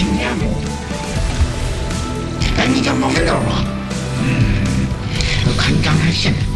今天你叫毛人豆啊？我看你长得还行。